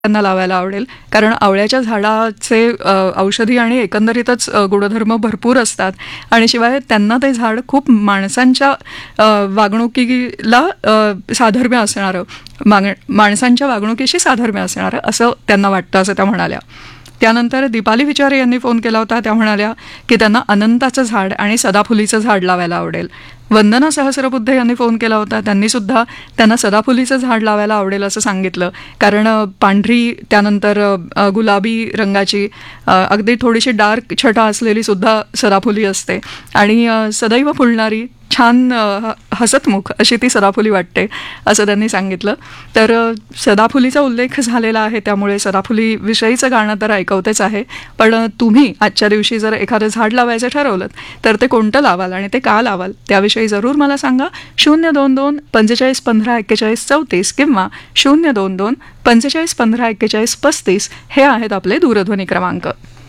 त्यांना लावायला आवडेल, कारण आवळ्याच्या झाडाचे औषधी आणि एकंदरीतच गुणधर्म भरपूर असतात. आणि शिवाय त्यांना ते झाड खूप माणसांच्या वागणुकीला साधर्म्य असणारं, माणसांच्या वागणुकीशी साधर्म्य असणारं असं त्यांना वाटतं, असं त्या म्हणाल्या. त्यानंतर दीपाली विचारे यांनी फोन केला होता. त्या म्हणाल्या की त्यांना अनंताचं झाड आणि सदाफुलीचं झाड लावायला आवडेल. वंदना सहस्रबुद्धे यांनी फोन केला होता. त्यांनी सुद्धा त्यांना सदाफुलीचं झाड लावायला आवडेल असं सांगितलं, कारण पांढरी त्यानंतर गुलाबी रंगाची अगदी थोडीशी डार्क छटा असलेली सुद्धा सदाफुली असते आणि सदैव फुलणारी छान हसतमुख अशी ती सदाफुली वाटते असं त्यांनी सांगितलं. तर सदाफुलीचा उल्लेख झालेला आहे, त्यामुळे सदाफुलीविषयीचं गाणं तर ऐकवतेच आहे. पण तुम्ही आजच्या दिवशी जर एखादं झाड लावायचं ठरवलं तर ते कोणतं लावाल आणि ते का लावाल त्याविषयी जरूर मला सांगा. 022-45-15-41-34 किंवा 022-45-15-41-35 हे आहेत आपले दूरध्वनी क्रमांक.